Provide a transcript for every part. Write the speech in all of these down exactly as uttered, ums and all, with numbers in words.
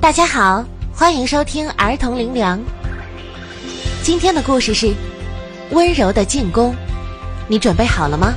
大家好，欢迎收听儿童灵粮。今天的故事是温柔的进攻，你准备好了吗？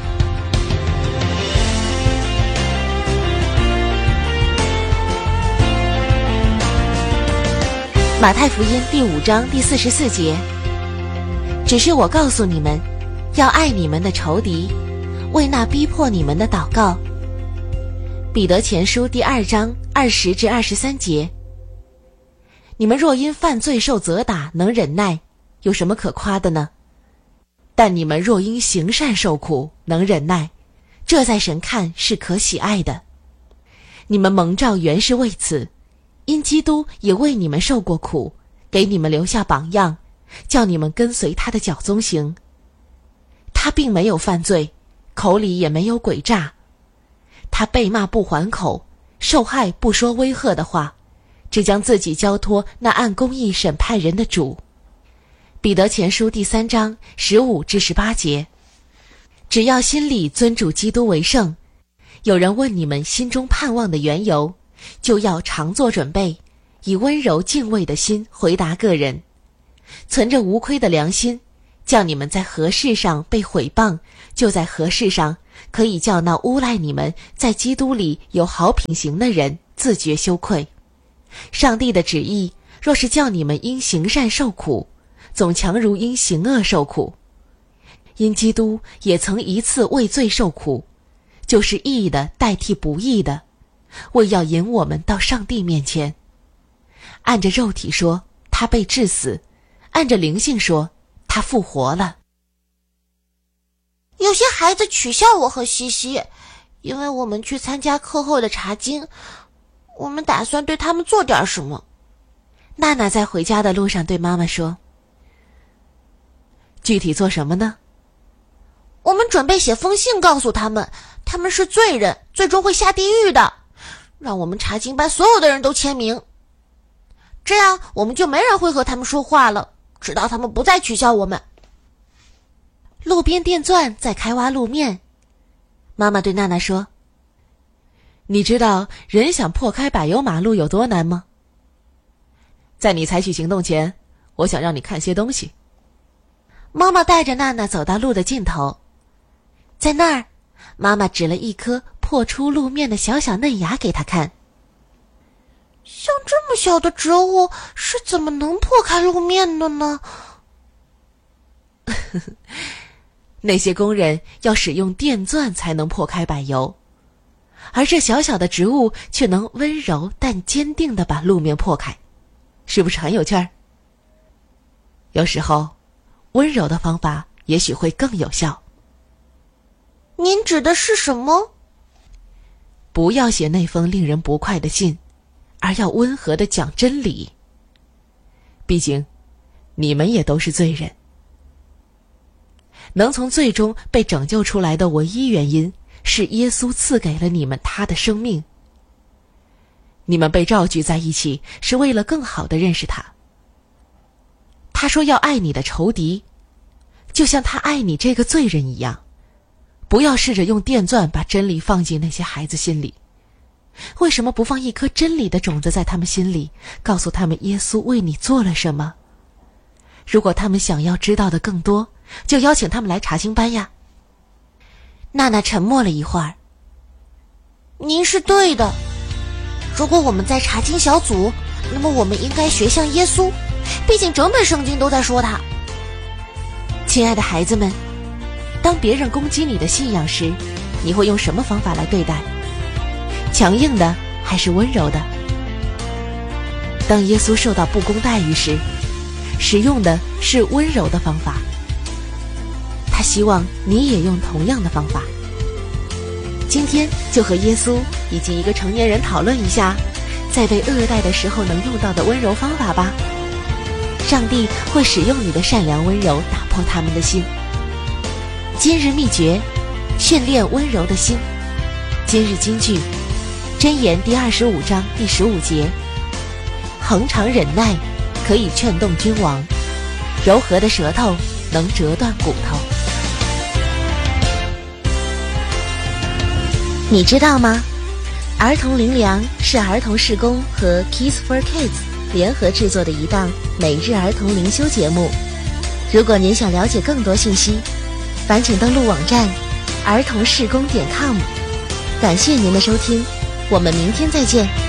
马太福音第五章第四十四节，只是我告诉你们，要爱你们的仇敌，为那逼迫你们的祷告。彼得前书第二章二十至二十三节，你们若因犯罪受责打，能忍耐，有什么可夸的呢？但你们若因行善受苦，能忍耐，这在神看是可喜爱的。你们蒙召原是为此，因基督也为你们受过苦，给你们留下榜样，叫你们跟随他的脚踪行。他并没有犯罪，口里也没有诡诈。他被骂不还口，受害不说威吓的话，只将自己交托那按公义审判人的主。彼得前书第三章十五至十八节，只要心里尊主基督为圣，有人问你们心中盼望的缘由，就要常做准备，以温柔敬畏的心回答个人，存着无亏的良心，叫你们在何事上被毁谤，就在何事上可以叫那诬赖你们在基督里有好品行的人自觉羞愧。上帝的旨意若是叫你们因行善受苦，总强如因行恶受苦。因基督也曾一次为罪受苦，就是义的代替不义的，为要引我们到上帝面前。按着肉体说，他被治死；按着灵性说，他复活了。 有些孩子取笑我和西西，因为我们去参加课后的查经，我们打算对他们做点什么。 娜娜在回家的路上对妈妈说，具体做什么呢？ 我们准备写封信告诉他们，他们是罪人，最终会下地狱的，让我们查经班所有的人都签名，这样我们就没人会和他们说话了，直到他们不再取笑我们。 路边电钻在开挖路面，妈妈对娜娜说，你知道人想破开柏油马路有多难吗？在你采取行动前，我想让你看些东西。妈妈带着娜娜走到路的尽头，在那儿，妈妈指了一颗破出路面的小小嫩芽给她看。 像这么小的植物是怎么能破开路面的呢？ 那些工人要使用电钻才能破开柏油，而这小小的植物却能温柔但坚定地把路面破开，是不是很有趣儿？有时候，温柔的方法也许会更有效。 您指的是什么？ 不要写那封令人不快的信，而要温和地讲真理。毕竟，你们也都是罪人。能从罪中被拯救出来的唯一原因，是耶稣赐给了你们他的生命。你们被召聚在一起，是为了更好地认识他。他说要爱你的仇敌，就像他爱你这个罪人一样。不要试着用电钻把真理放进那些孩子心里。为什么不放一颗真理的种子在他们心里，告诉他们耶稣为你做了什么？如果他们想要知道的更多，就邀请他们来查经班呀。娜娜沉默了一会儿。 您是对的，如果我们在查经小组，那么我们应该学像耶稣，毕竟整本圣经都在说他。 亲爱的孩子们，当别人攻击你的信仰时，你会用什么方法来对待？强硬的还是温柔的？当耶稣受到不公待遇时，使用的是温柔的方法。他希望你也用同样的方法。今天就和耶稣以及一个成年人讨论一下，在被恶待的时候能用到的温柔方法吧。上帝会使用你的善良温柔打破他们的心。今日秘诀，训练温柔的心。今日金句，箴言第二十五章第十五节，恒常忍耐，可以劝动君王，柔和的舌头能折断骨头。你知道吗？ 儿童灵粮是儿童事工和 Kids for Kids 联合制作的一档每日儿童灵修节目。如果您想了解更多信息，烦请登录网站儿童事工点 com。感谢您的收听，我们明天再见。